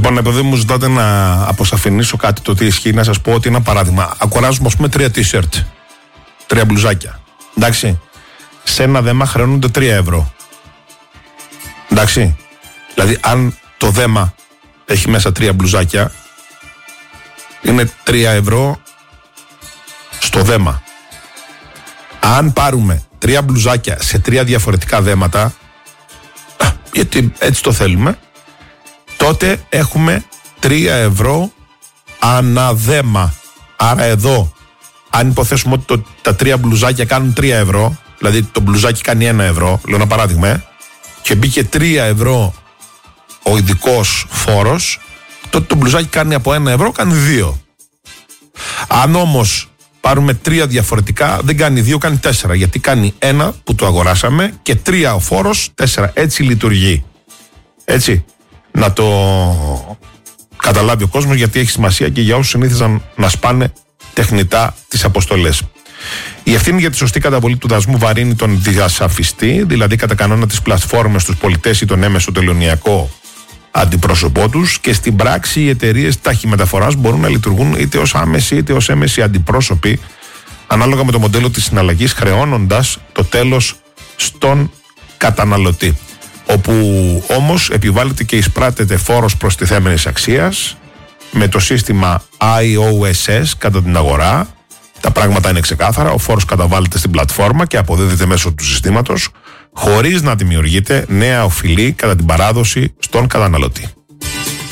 Λοιπόν, επειδή μου ζητάτε να αποσαφηνίσω κάτι το τι ισχύει, να σας πω ότι ένα παράδειγμα. Αγοράζουμε, ας πούμε, 3 t-shirt, 3 μπλουζάκια. Εντάξει. Σε ένα δέμα χρεώνονται 3 ευρώ. Εντάξει. Δηλαδή, αν το δέμα έχει μέσα 3 μπλουζάκια, είναι 3 ευρώ στο δέμα. Αν πάρουμε 3 μπλουζάκια σε 3 διαφορετικά δέματα, γιατί έτσι το θέλουμε, τότε έχουμε 3 ευρώ ανά δέμα. Άρα εδώ, αν υποθέσουμε ότι τα 3 μπλουζάκια κάνουν 3 ευρώ, δηλαδή το μπλουζάκι κάνει 1 ευρώ, λέω ένα παράδειγμα, και μπήκε 3 ευρώ ο ειδικός φόρος, τότε το μπλουζάκι κάνει από 1 ευρώ, κάνει 2. Αν όμως πάρουμε 3 διαφορετικά, δεν κάνει 2, κάνει 4, γιατί κάνει 1 που το αγοράσαμε και 3 ο φόρος, 4. Έτσι λειτουργεί. Έτσι. Να το καταλάβει ο κόσμος, γιατί έχει σημασία και για όσους συνήθιζαν να σπάνε τεχνητά τις αποστολές. Η ευθύνη για τη σωστή καταβολή του δασμού βαρύνει τον διασαφιστή, δηλαδή κατά κανόνα τις πλατφόρμες, τους πολιτές ή τον έμεσο τελωνειακό αντιπρόσωπό τους, και στην πράξη οι εταιρείες ταχυμεταφοράς μπορούν να λειτουργούν είτε ως άμεση είτε ως έμεση αντιπρόσωποι, ανάλογα με το μοντέλο της συναλλαγής, χρεώνοντας το τέλος στον καταναλωτή. Όπου όμως επιβάλλεται και εισπράτεται φόρος προστιθέμενης αξίας με το σύστημα IOSS κατά την αγορά. Τα πράγματα είναι ξεκάθαρα. Ο φόρος καταβάλλεται στην πλατφόρμα και αποδίδεται μέσω του συστήματος, χωρίς να δημιουργείται νέα οφειλή κατά την παράδοση στον καταναλωτή.